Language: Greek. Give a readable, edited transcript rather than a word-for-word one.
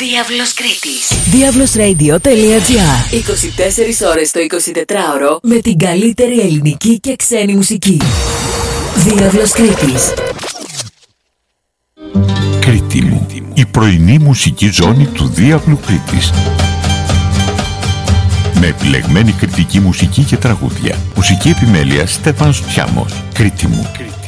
Διάβλος Κρήτης. Diavlosradio.gr 24 ώρες το 24ωρο με την καλύτερη ελληνική και ξένη μουσική. Διάβλος Κρήτης. Κρήτη μου, η πρωινή μουσική ζώνη του Διάβλου Κρήτης. Με επιλεγμένη κριτική μουσική και τραγούδια. Μουσική επιμέλεια Στέφανος Τσιάμος. Κρήτη μου.